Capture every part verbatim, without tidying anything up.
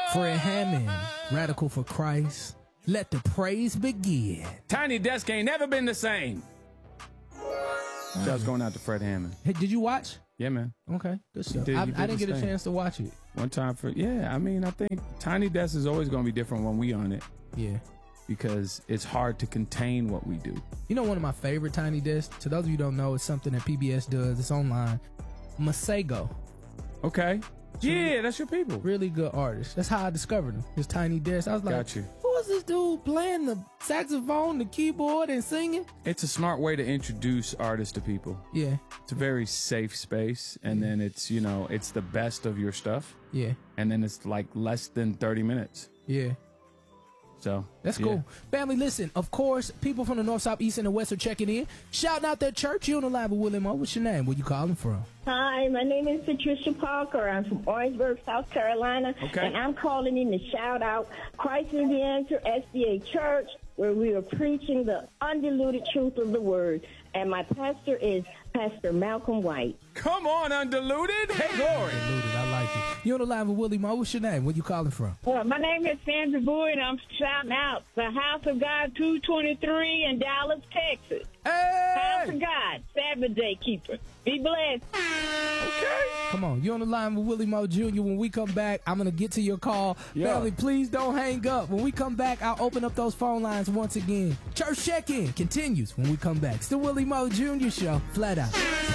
Fred Hammond, Radical for Christ. Let the praise begin. Tiny Desk ain't never been the same. Uh-huh. Shouts going out to Fred Hammond. Hey, did you watch? Yeah, man. Okay, good stuff. Did, I, did I didn't get thing. a chance to watch it. One time for, yeah, I mean, I think Tiny Desk is always going to be different when we on it. Yeah. Because it's hard to contain what we do. You know, one of my favorite Tiny Desks, to those of you who don't know, it's something that P B S does. It's online. Masego. Okay. Yeah, that's your people. Really good artist. That's how I discovered him. His Tiny Desk. I was like, Got you. Who is this dude playing the saxophone, the keyboard, and singing? It's a smart way to introduce artists to people. Yeah. It's a very safe space, and then it's, you know, it's the best of your stuff. Yeah. And then it's like less than thirty minutes. Yeah. So that's yeah. cool. Family, listen, of course, people from the north, south, east, and the west are checking in. Shouting out that church. You on the line with Willie Moe. What's your name? Where you calling from? Hi, my name is Patricia Parker. I'm from Orangeburg, South Carolina. Okay. And I'm calling in to shout out Christ is the Answer S D A Church, where we are preaching the undiluted truth of the word. And my pastor is Pastor Malcolm White. Come on, undiluted. Hey, glory. Undiluted, I like it. You on the line with Willie Moe. What's your name? Where you calling from? Well, my name is Sandra Boyd, and I'm shouting out the House of God two twenty-three in Dallas, Texas. Hey! House of God, Sabbath Day Keeper. Be blessed. Okay. Come on. You on the line with Willie Moe Junior When we come back, I'm going to get to your call. Yeah. Family, please don't hang up. When we come back, I'll open up those phone lines once again. Church check-in continues when we come back. It's the Willie Moe Junior Show, flat out.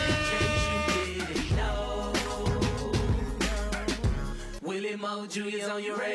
Willie Moe Junior's on your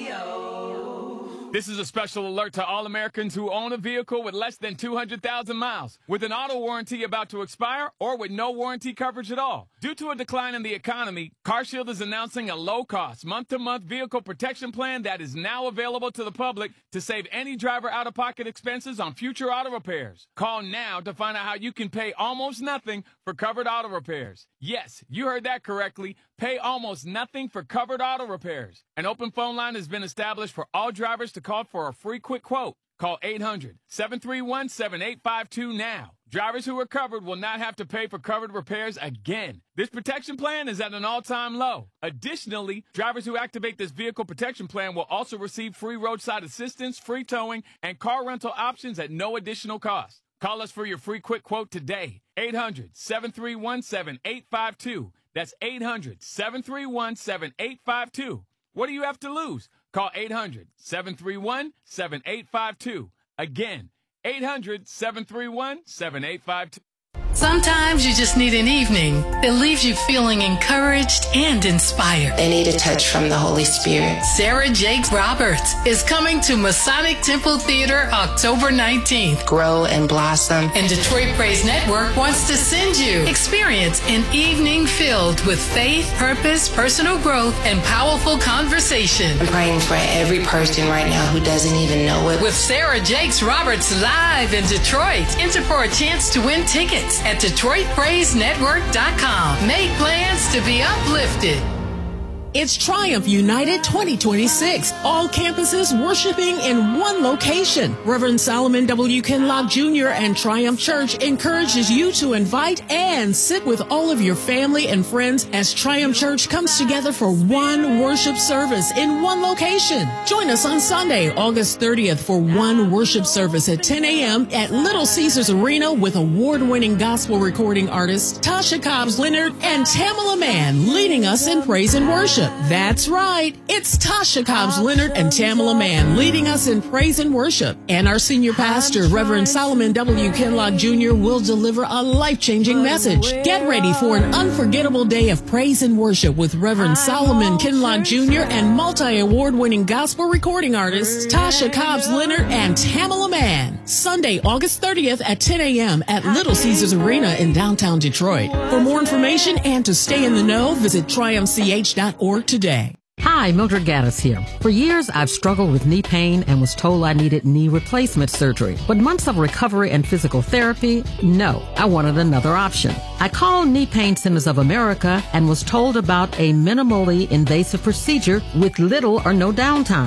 radio. This is a special alert to all Americans who own a vehicle with less than two hundred thousand miles, with an auto warranty about to expire, or with no warranty coverage at all. Due to a decline in the economy, CarShield is announcing a low-cost, month-to-month vehicle protection plan that is now available to the public to save any driver out-of-pocket expenses on future auto repairs. Call now to find out how you can pay almost nothing for covered auto repairs. Yes, you heard that correctly. Pay almost nothing for covered auto repairs. An open phone line has been established for all drivers to call for a free quick quote. Call eight hundred, seven three one, seven eight five two now. Drivers who are covered will not have to pay for covered repairs again. This protection plan is at an all-time low. Additionally, drivers who activate this vehicle protection plan will also receive free roadside assistance, free towing, and car rental options at no additional cost. Call us for your free quick quote today. eight hundred, seven three one, seven eight five two. That's eight hundred, seven three one, seven eight five two. What do you have to lose? Call eight hundred, seven three one, seven eight five two. Again, eight hundred, seven three one, seven eight five two. Sometimes you just need an evening that leaves you feeling encouraged and inspired. They need a touch from the Holy Spirit. Sarah Jakes Roberts is coming to Masonic Temple Theater October nineteenth. Grow and blossom. And Detroit Praise Network wants to send you. Experience an evening filled with faith, purpose, personal growth, and powerful conversation. I'm praying for every person right now who doesn't even know it. With Sarah Jakes Roberts live in Detroit. Enter for a chance to win tickets at Detroit Praise Network dot com. Make plans to be uplifted. It's Triumph United twenty twenty-six. All campuses worshiping in one location. Reverend Solomon W. Kinlock Junior and Triumph Church encourages you to invite and sit with all of your family and friends as Triumph Church comes together for one worship service in one location. Join us on Sunday, August thirtieth for one worship service at ten a.m. at Little Caesars Arena with award-winning gospel recording artists Tasha Cobbs Leonard and Tamala Mann leading us in praise and worship. That's right. It's Tasha Cobbs Leonard and Tamala Mann leading us in praise and worship. And our senior pastor, Reverend Solomon W. Kinlock Junior will deliver a life-changing message. Get ready for an unforgettable day of praise and worship with Reverend Solomon Kinlock Junior and multi-award winning gospel recording artists Tasha Cobbs Leonard and Tamala Mann. Sunday, August thirtieth at ten a.m. at Little Caesars Arena in downtown Detroit. For more information and to stay in the know, visit triumph c h dot org today. Hi, Mildred Gaddis here. For years, I've struggled with knee pain and was told I needed knee replacement surgery. But months of recovery and physical therapy, no, I wanted another option. I called Knee Pain Centers of America and was told about a minimally invasive procedure with little or no downtime. I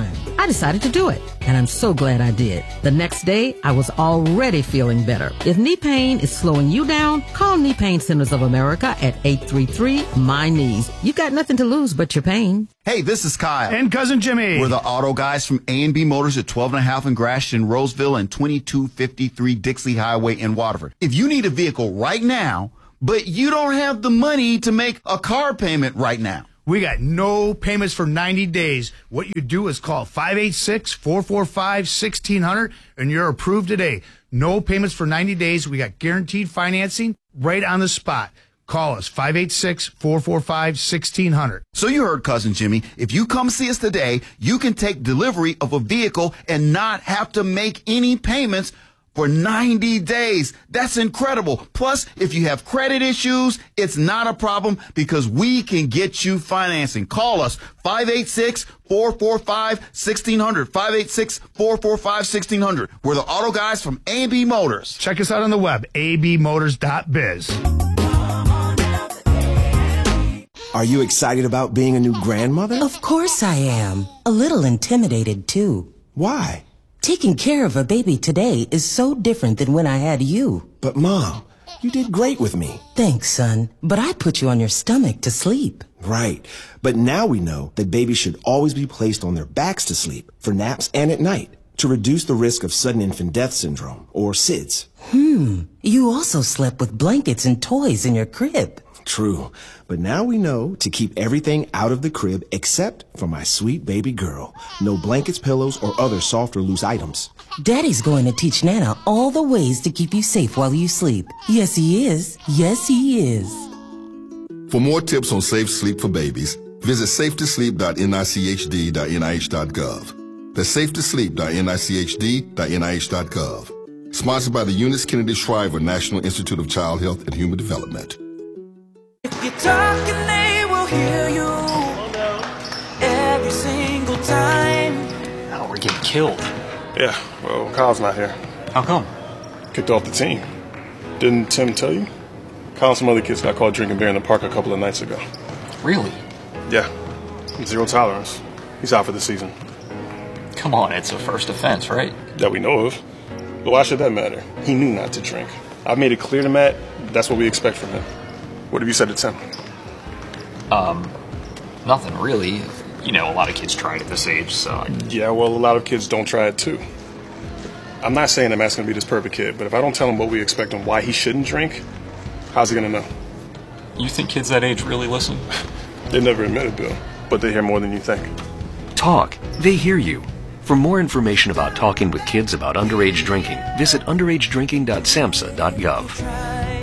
I decided to do it, and I'm so glad I did. The next day, I was already feeling better. If knee pain is slowing you down, call Knee Pain Centers of America at eight three three, M Y N E E S. You got nothing to lose but your pain. Hey, this is Kyle. And Cousin Jimmy. We're the auto guys from A and B Motors at twelve and a half in Gratiot, Roseville, and twenty-two fifty-three Dixley Highway in Waterford. If you need a vehicle right now, but you don't have the money to make a car payment right now, we got no payments for ninety days. What you do is call five eight six, four four five, one six zero zero and you're approved today. No payments for ninety days. We got guaranteed financing right on the spot. Call us, five eight six, four four five, one six zero zero. So you heard, Cousin Jimmy. If you come see us today, you can take delivery of a vehicle and not have to make any payments for ninety days. That's incredible. Plus, if you have credit issues, it's not a problem because we can get you financing. Call us, five eight six, four four five, one six zero zero, five eight six, four four five, one six zero zero. We're the auto guys from A and B Motors. Check us out on the web, a b motors dot biz. Are you excited about being a new grandmother? Of course I am. A little intimidated, too. Why? Taking care of a baby today is so different than when I had you. But, Mom, you did great with me. Thanks, son. But I put you on your stomach to sleep. Right. But now we know that babies should always be placed on their backs to sleep, for naps and at night, to reduce the risk of sudden infant death syndrome, or S I D S. Hmm. You also slept with blankets and toys in your crib. True. But now we know to keep everything out of the crib except for my sweet baby girl. No blankets, pillows, or other soft or loose items. Daddy's going to teach Nana all the ways to keep you safe while you sleep. Yes, he is. Yes, he is. For more tips on safe sleep for babies, visit safe to sleep dot N I C H D dot N I H dot gov. That's safe to sleep dot N I C H D dot N I H dot gov. Sponsored by the Eunice Kennedy Shriver National Institute of Child Health and Human Development. If you're talking, they will hear you every single time. Oh, we're getting killed. Yeah, well, Kyle's not here. How come? Kicked off the team. Didn't Tim tell you? Kyle and some other kids got caught drinking beer in the park a couple of nights ago. Really? Yeah. Zero tolerance. He's out for the season. Come on, it's a first offense, right? That we know of. But why should that matter? He knew not to drink. I've made it clear to Matt that's what we expect from him. What have you said to Tim? Um, nothing really. You know, a lot of kids try it at this age, so... I... Yeah, well, a lot of kids don't try it, too. I'm not saying that Matt's going to be this perfect kid, but if I don't tell him what we expect and why he shouldn't drink, how's he going to know? You think kids that age really listen? They never admit it, Bill, but they hear more than you think. Talk. They hear you. For more information about talking with kids about underage drinking, visit underage drinking dot samhsa dot gov.